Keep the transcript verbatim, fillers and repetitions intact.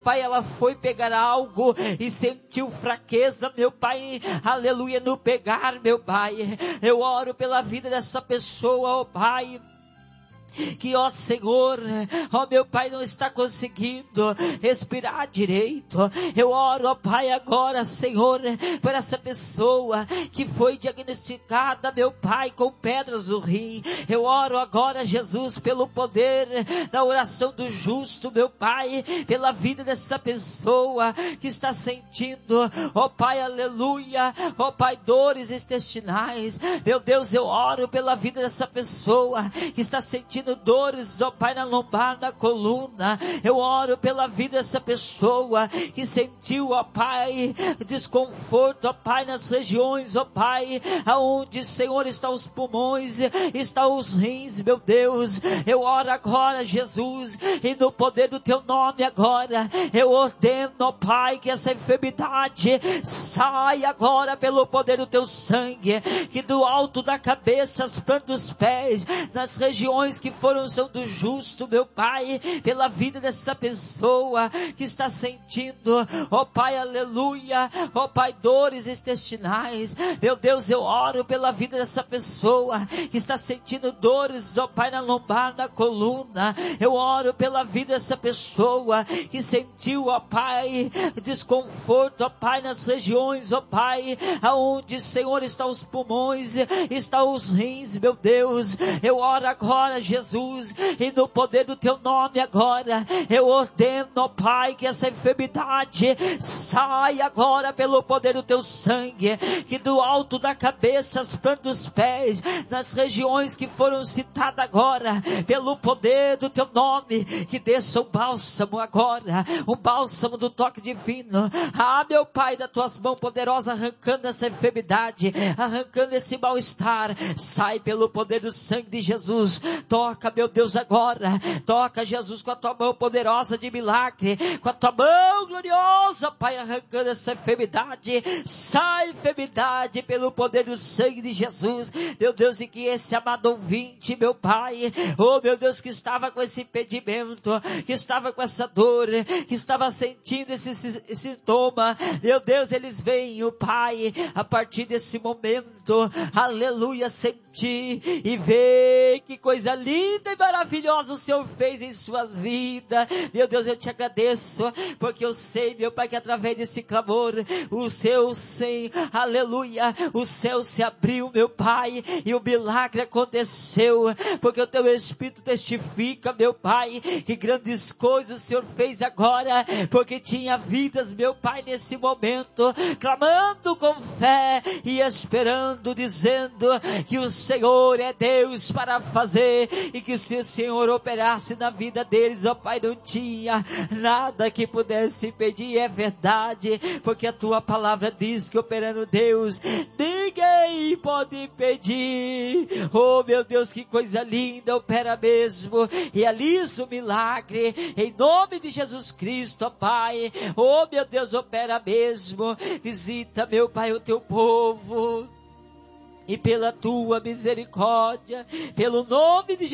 Pai, ela foi pegar algo e sentiu fraqueza, meu Pai, aleluia, no pegar, meu Pai. Eu oro pela vida dessa pessoa, ó Pai, que, ó Senhor, ó meu Pai, não está conseguindo respirar direito. Eu oro, ó Pai, agora, Senhor, por essa pessoa que foi diagnosticada, meu Pai, com pedras no rim. Eu oro agora, Jesus, pelo poder da oração do justo, meu Pai, pela vida dessa pessoa que está sentindo, ó Pai, aleluia, ó Pai, dores intestinais. Meu Deus, eu oro pela vida dessa pessoa que está sentindo dores, ó Pai, na lombar, na coluna. Eu oro pela vida dessa pessoa que sentiu, ó Pai, desconforto, ó Pai, nas regiões, ó Pai, aonde, Senhor, estão os pulmões, estão os rins, meu Deus. Eu oro agora, Jesus, e no poder do Teu nome agora, eu ordeno, ó Pai, que essa enfermidade saia agora pelo poder do Teu sangue, que do alto da cabeça, as plantas dos pés, nas regiões que foram são do justo, meu Pai, pela vida dessa pessoa que está sentindo, ó Pai, aleluia, ó Pai, dores intestinais. Meu Deus, eu oro pela vida dessa pessoa que está sentindo dores, ó Pai, na lombar, na coluna. Eu oro pela vida dessa pessoa que sentiu, ó Pai, desconforto, ó Pai, nas regiões, ó Pai, aonde, Senhor, estão os pulmões, estão os rins, meu Deus. Eu oro agora, Jesus, e no poder do Teu nome agora, eu ordeno, ó Pai, que essa enfermidade saia agora pelo poder do Teu sangue, que do alto da cabeça, as plantas dos pés, nas regiões que foram citadas agora, pelo poder do Teu nome, que desça um bálsamo agora, um bálsamo do toque divino. Ah, meu Pai, das Tuas mãos poderosas, arrancando essa enfermidade, arrancando esse mal-estar, sai pelo poder do sangue de Jesus. Toca, meu Deus, agora, toca, Jesus, com a Tua mão poderosa de milagre, com a Tua mão gloriosa, Pai, arrancando essa enfermidade, sai enfermidade pelo poder do sangue de Jesus, meu Deus, e que esse amado ouvinte, meu Pai, oh meu Deus, que estava com esse impedimento, que estava com essa dor, que estava sentindo esse, esse, esse sintoma, meu Deus, eles veem, o Pai, a partir desse momento, aleluia, sentir e ver que coisa linda e maravilhosa o Senhor fez em suas vidas. Meu Deus, eu Te agradeço, porque eu sei, meu Pai, que através desse clamor, o Seu sim, aleluia, o céu se abriu, meu Pai, e o milagre aconteceu, porque o Teu Espírito testifica, meu Pai, que grandes coisas o Senhor fez agora, porque tinha vidas, meu Pai, nesse momento, clamando com fé e esperando, dizendo que o Senhor é Deus para fazer, e que se o Senhor operasse na vida deles, ó Pai, não tinha nada que pudesse impedir. É verdade, porque a Tua palavra diz que operando Deus, ninguém pode impedir. Oh meu Deus, que coisa linda, opera mesmo, realiza o milagre, em nome de Jesus Cristo, ó Pai. Oh meu Deus, opera mesmo, visita, meu Pai, o Teu povo, e pela Tua misericórdia, pelo nome de Jesus,